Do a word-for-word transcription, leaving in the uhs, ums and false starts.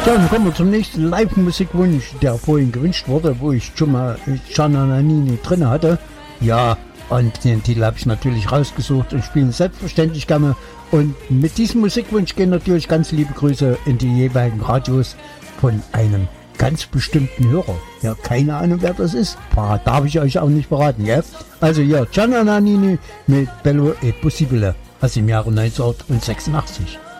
Ja, dann kommen wir zum nächsten Live-Musikwunsch, der vorhin gewünscht wurde, wo ich schon mal Gianna Nannini drin hatte. Ja, und den Titel habe ich natürlich rausgesucht und spiele selbstverständlich gerne. Und mit diesem Musikwunsch gehen natürlich ganz liebe Grüße in die jeweiligen Radios von einem ganz bestimmten Hörer. Ja, keine Ahnung, wer das ist. Darf ich euch auch nicht verraten, ja? Also ja, Gianna Nannini mit Bello e Possibile aus dem Jahre neunzehnhundertsechsundachtzig.